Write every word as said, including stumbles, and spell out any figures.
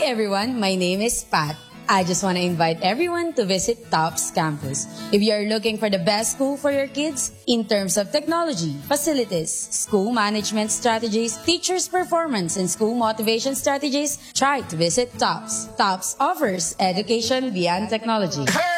everyone, my name is Pat. I just want to invite everyone to visit TOPS Campus. If you are looking for the best school for your kids in terms of technology, facilities, school management strategies, teachers' performance, and school motivation strategies, try to visit TOPS. TOPS offers education beyond technology. Hey!